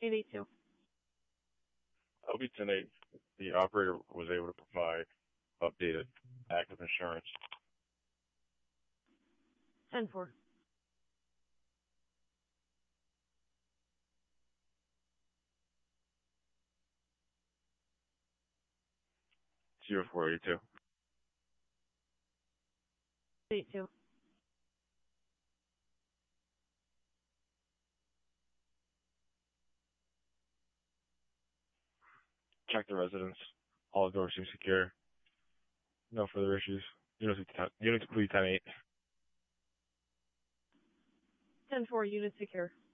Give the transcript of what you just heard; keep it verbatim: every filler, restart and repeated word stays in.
eight eight two. L B ten eight, the operator was able to provide updated active insurance. ten four. zero four eight two. eight two. Check the residence. All doors seem secure. No further issues. Unit Unit complete ten eight. ten four, unit secure.